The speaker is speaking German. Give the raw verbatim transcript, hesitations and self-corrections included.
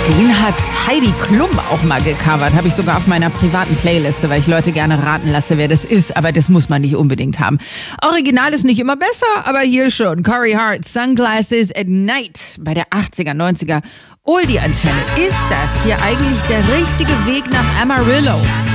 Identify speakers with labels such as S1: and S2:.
S1: Den hat Heidi Klum auch mal gecovert. Habe ich sogar auf meiner privaten Playliste, weil ich Leute gerne raten lasse, wer das ist. Aber das muss man nicht unbedingt haben. Original ist nicht immer besser, aber hier schon. Corey Hart, Sunglasses at Night bei der achtziger, neunziger Oldie-Antenne. Ist das hier eigentlich der richtige Weg nach Amarillo?